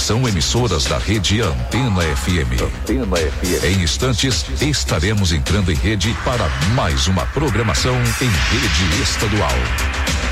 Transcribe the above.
são emissoras da rede Antena FM. Em instantes, estaremos entrando em rede para mais uma programação em rede estadual.